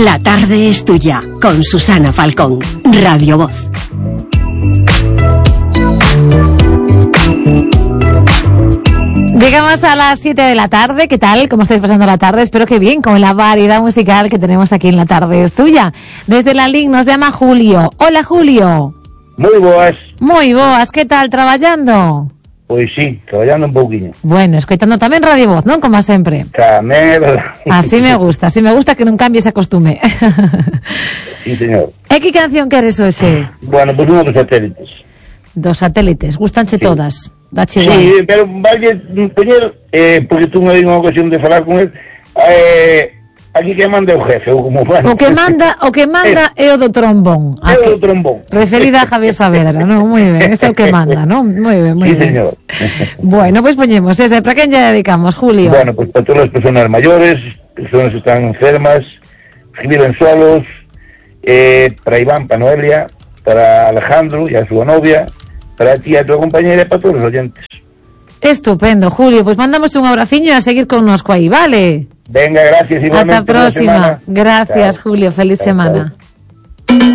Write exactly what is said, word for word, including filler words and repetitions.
La tarde es tuya, con Susana Falcón, Radio Voz. Llegamos a las siete de la tarde. ¿Qué tal? ¿Cómo estáis pasando la tarde? Espero que bien, con la variedad musical que tenemos aquí en La Tarde es Tuya. Desde la L I C nos llama Julio. Hola, Julio. Moi boas. Moi boas, que tal, traballando? Pois sí, traballando un pouquiño. Bueno, escoitando tamén Radio Voz, non? Como sempre. Tamén, verdad. Así me gusta, así me gusta que non cambie ese costume. Sí, señor. E que canción queres hoxe? Bueno, pois unha dos satélites. Dos satélites, gustanche Sí. todas. Dache igual. Sí, pero vale poñer, eh, porque tú me unha ocasión de falar con él, eh, aquí que manda o jefe, ou como O que manda, o que manda é o do trombón. É o do trombón. Referida a Javier Saavedra, non? Moi ben, ese é o que manda, non? Moi ben, moi Sí, ben. señor. Bueno, pois pues poñemos ese. ¿Para quen lle dedicamos, Julio? Bueno, pues para todas las personas mayores, personas que están enfermas, que viven solos, eh, para Iván, para Noelia, para Alejandro y a su novia, para ti y a tu compañera y para todos los oyentes. Estupendo, Julio. Pues mandamos un abraciño y a seguir connosco aí, vale? Venga, gracias igualmente. Hasta a próxima. Gracias, Chao. Julio. Feliz Chao, semana. chao.